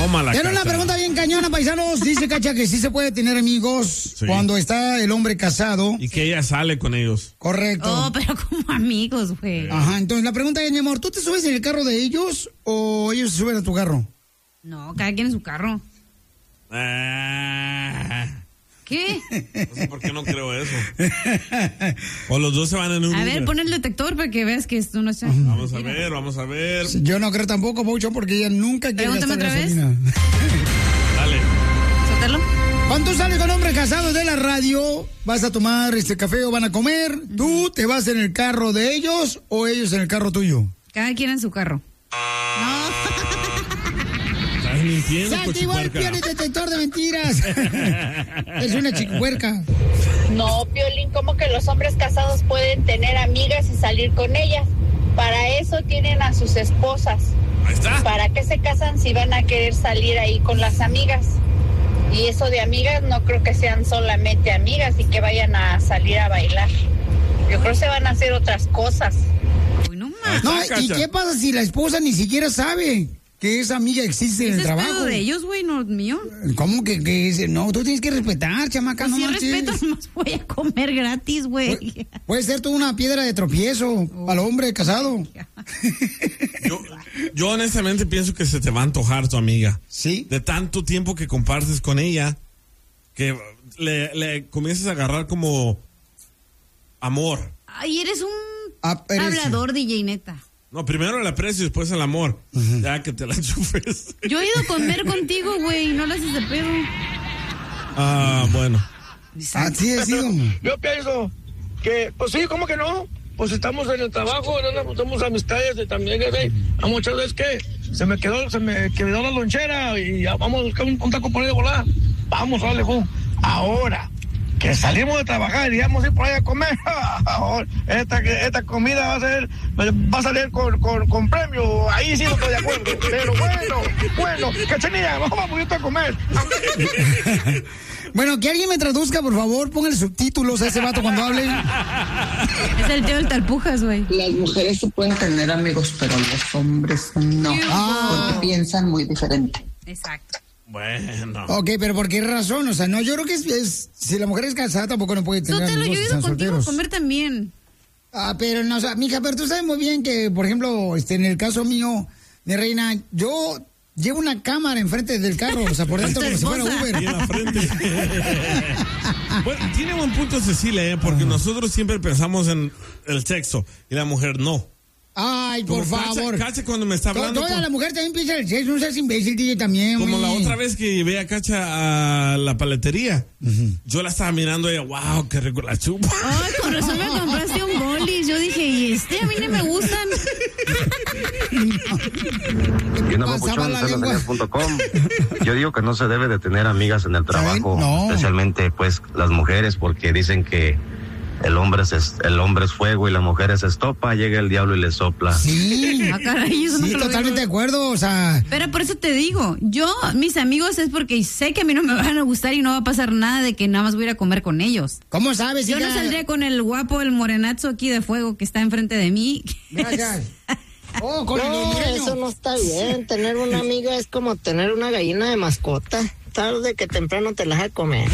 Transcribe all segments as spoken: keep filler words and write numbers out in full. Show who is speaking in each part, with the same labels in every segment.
Speaker 1: Tómala,
Speaker 2: Tiene una
Speaker 1: Cacha.
Speaker 2: pregunta bien cañona, paisanos. Dice Cacha que sí se puede tener amigos
Speaker 1: Sí.
Speaker 2: cuando está el hombre casado.
Speaker 1: Y que ella sale con ellos.
Speaker 2: Correcto.
Speaker 3: Oh, pero como amigos, güey.
Speaker 2: Ajá, entonces la pregunta es, mi amor, ¿tú te subes en el carro de ellos o ellos se suben a tu carro?
Speaker 3: No, cada quien en su carro.
Speaker 1: Ah,
Speaker 3: ¿Qué?
Speaker 1: no sé por qué no creo eso. O los dos se van en un
Speaker 3: A
Speaker 1: Uber.
Speaker 3: ver, pon el detector para que veas que esto no está...
Speaker 1: Vamos a ver, vamos a ver.
Speaker 2: Yo no creo tampoco, Paucho, porque ella nunca quiere
Speaker 3: Pregúntame
Speaker 2: gastar
Speaker 3: otra vez.
Speaker 2: gasolina.
Speaker 1: Dale.
Speaker 3: ¿Sótalo?
Speaker 2: Cuando tú sales con hombre casado de la radio, vas a tomar este café o van a comer, ¿tú te vas en el carro de ellos o ellos en el carro tuyo?
Speaker 3: Cada quien en su carro. No.
Speaker 1: Estás mintiendo,
Speaker 2: ¡Se activó el
Speaker 1: cochipuerca.
Speaker 2: piel detector de mentiras! Es una chicuerca.
Speaker 4: No, Piolín, como que los hombres casados pueden tener amigas y salir con ellas. Para eso tienen a sus esposas.
Speaker 1: Ahí está.
Speaker 4: ¿Para qué se casan si van a querer salir ahí con las amigas? Y eso de amigas no creo que sean solamente amigas y que vayan a salir a bailar. Yo creo que se van a hacer otras cosas.
Speaker 3: Uy, no
Speaker 1: Ahí
Speaker 3: más.
Speaker 1: está,
Speaker 2: No, ¿y
Speaker 1: Cacha.
Speaker 2: qué pasa si la esposa ni siquiera sabe que esa amiga existe en
Speaker 3: Ese
Speaker 2: el
Speaker 3: es
Speaker 2: trabajo?
Speaker 3: pedo de ellos, güey, no mío.
Speaker 2: ¿Cómo que, que dice? No, tú tienes que respetar, chamaca,
Speaker 3: Pues
Speaker 2: no
Speaker 3: sí
Speaker 2: manches.
Speaker 3: respeto, nomás voy a comer gratis, güey.
Speaker 2: Pu- Puede ser tú una piedra de tropiezo al hombre casado.
Speaker 1: Yo, yo honestamente pienso que se te va a antojar tu amiga.
Speaker 2: Sí.
Speaker 1: De tanto tiempo que compartes con ella, que le, le comienzas a agarrar como amor.
Speaker 3: Ay, eres un
Speaker 2: Aprecio.
Speaker 3: hablador, D J, neta.
Speaker 1: No, primero el aprecio y después el amor. Ya que te la chufes.
Speaker 3: Yo he ido a comer contigo, güey, y no lo haces de pedo.
Speaker 1: Ah, bueno.
Speaker 2: Así es, hijo.
Speaker 5: Yo pienso que, pues sí, ¿cómo que no? Pues estamos en el trabajo, ¿no? Somos amistades y también, ¿eh? A muchas veces que se me quedó, se me quedó la lonchera y ya vamos a buscar un, un taco por ahí de volar. Vamos, vale, Ju. Ahora que salimos de trabajar y vamos a ir por ahí a comer, ahora, esta, esta comida va a ser, va a salir con, con, con premio. Ahí sí no estoy de acuerdo. Pero bueno, bueno, Cachanilla, vamos a poner a comer.
Speaker 2: Bueno, que alguien me traduzca, por favor, póngale subtítulos a ese vato cuando hable.
Speaker 3: Es el tío del Tarpujas, güey.
Speaker 6: Las mujeres sí pueden tener amigos, pero los hombres no.
Speaker 2: Ah.
Speaker 6: Porque piensan muy diferente.
Speaker 3: Exacto.
Speaker 1: Bueno.
Speaker 2: Ok, pero ¿por qué razón? O sea, no, yo creo que es, es- si la mujer es casada tampoco no puede tener
Speaker 3: Sótalo, yo
Speaker 2: amigos
Speaker 3: he
Speaker 2: que
Speaker 3: ido
Speaker 2: sean
Speaker 3: contigo
Speaker 2: solteros.
Speaker 3: a comer también.
Speaker 2: Ah, pero no, o sea, mija, pero tú sabes muy bien que, por ejemplo, este, en el caso mío, mi reina, yo llevo una cámara enfrente del carro, o sea, por dentro como si fuera
Speaker 3: esposa.
Speaker 2: Uber.
Speaker 1: Y en la frente. Bueno, tiene buen punto Cecilia, ¿eh? Porque nosotros siempre pensamos en el sexo y la mujer no.
Speaker 2: Ay, por
Speaker 1: Como Cacha-
Speaker 2: favor.
Speaker 1: Cacha cuando me está hablando.
Speaker 2: Toda
Speaker 1: con-
Speaker 2: la mujer también piensa en el sexo, no seas imbécil, D J también,
Speaker 1: Como la
Speaker 2: güey.
Speaker 1: otra vez que llevé a Cacha a la paletería. Yo la estaba mirando y ella, wow, qué rico la chupa.
Speaker 3: Ay, con razón me compraste un bolis. Yo dije, y este a mí no me gustan.
Speaker 7: Y una
Speaker 2: Pasaba
Speaker 7: papuchón,
Speaker 2: la
Speaker 7: cero
Speaker 2: lengua.
Speaker 7: tenías punto com. Yo digo que no se debe de tener amigas en el trabajo,
Speaker 2: No.
Speaker 7: especialmente pues las mujeres, porque dicen que el hombre es el hombre es fuego y la mujer es estopa, llega el diablo y le sopla.
Speaker 2: Sí.
Speaker 3: Ah, caray, eso no
Speaker 2: Sí,
Speaker 3: te lo
Speaker 2: totalmente de
Speaker 3: digo.
Speaker 2: acuerdo, o sea,
Speaker 3: Pero por eso te digo, yo, mis amigos es porque sé que a mí no me van a gustar y no va a pasar nada de que nada más voy a ir a comer con ellos.
Speaker 2: ¿cómo sabes?
Speaker 3: Yo no
Speaker 2: hija?
Speaker 3: saldría con el guapo, el morenazo aquí de fuego que está enfrente de mí.
Speaker 2: Gracias. Oh, con el
Speaker 8: No,
Speaker 2: hondureño.
Speaker 8: eso no está bien. Tener una amiga es como tener una gallina de mascota. Tarde que temprano te la vas a comer.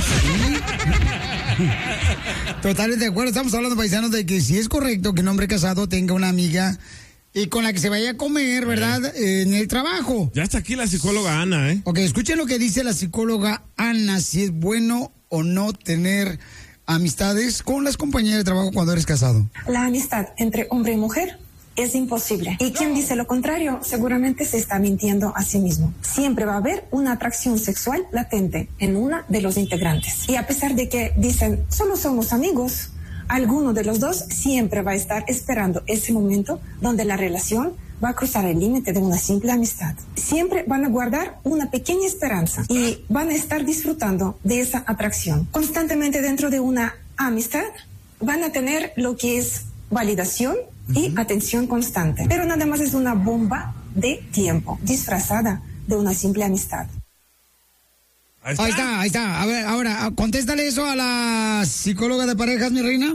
Speaker 2: Totalmente de acuerdo. Estamos hablando, paisanos, de que si es correcto que un hombre casado tenga una amiga y con la que se vaya a comer, ¿verdad? Eh, en el trabajo.
Speaker 1: Ya está aquí la psicóloga Ana, ¿eh?
Speaker 2: Ok, escuchen lo que dice la psicóloga Ana, si es bueno o no tener amistades con las compañeras de trabajo cuando eres casado.
Speaker 9: La amistad entre hombre y mujer es imposible. Y quien dice lo contrario seguramente se está mintiendo a sí mismo. Siempre va a haber una atracción sexual latente en una de los integrantes. Y a pesar de que dicen solo somos amigos, alguno de los dos siempre va a estar esperando ese momento donde la relación va a cruzar el límite de una simple amistad. Siempre van a guardar una pequeña esperanza y van a estar disfrutando de esa atracción. Constantemente dentro de una amistad van a tener lo que es validación y atención constante. Pero nada más es una bomba de tiempo disfrazada de una simple amistad.
Speaker 1: Ahí está.
Speaker 2: Ahí está, ahí está. A ver, ahora, contéstale eso a la psicóloga de parejas, mi reina.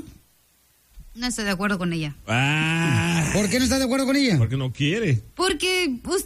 Speaker 3: No estoy de acuerdo con ella.
Speaker 1: Ah,
Speaker 2: ¿Por qué no estás de acuerdo con ella?
Speaker 1: porque no quiere.
Speaker 3: Porque